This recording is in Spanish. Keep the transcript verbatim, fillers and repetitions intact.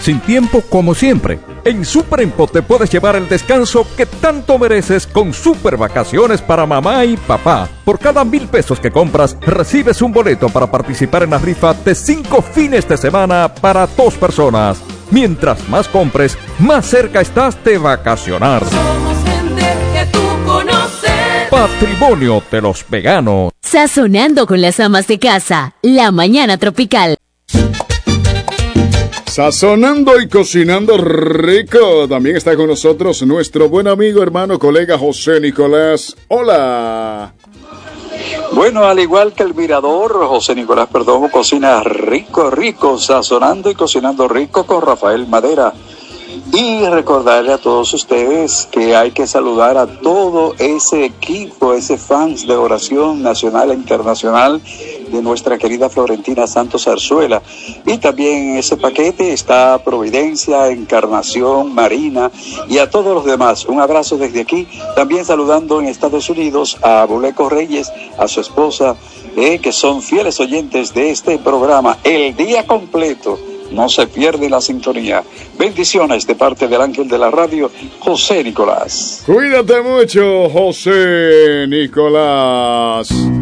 sin tiempo como siempre. En Superempo te puedes llevar el descanso que tanto mereces con super vacaciones para mamá y papá. Por cada mil pesos que compras, recibes un boleto para participar en la rifa de cinco fines de semana para dos personas. Mientras más compres, más cerca estás de vacacionar. Somos gente que tú conoces. Patrimonio de los veganos. Sazonando con las amas de casa. La mañana tropical. Sazonando y cocinando rico. También está con nosotros nuestro buen amigo, hermano, colega José Nicolás. Hola. Bueno, al igual que el Mirador, José Nicolás Perdomo cocina rico, rico, sazonando y cocinando rico con Rafael Madera. Y recordarle a todos ustedes que hay que saludar a todo ese equipo, ese fans de oración nacional e internacional de nuestra querida Florentina Santos Zarzuela. Y también en ese paquete está Providencia, Encarnación, Marina y a todos los demás. Un abrazo desde aquí. También saludando en Estados Unidos a Buleco Reyes, a su esposa, eh, que son fieles oyentes de este programa el día completo. No se pierde la sintonía. Bendiciones de parte del ángel de la radio, José Nicolás. Cuídate mucho, José Nicolás.